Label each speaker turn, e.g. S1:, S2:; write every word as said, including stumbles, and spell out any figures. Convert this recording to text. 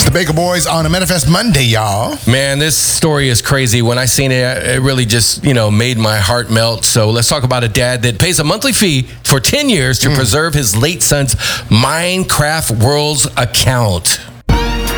S1: The Baker Boys on a Manifest Monday, y'all.
S2: Man, this story is crazy. When I seen it, it really just, you know, made my heart melt. So let's talk about a dad that pays a monthly fee for ten years to mm. preserve his late son's Minecraft Worlds account.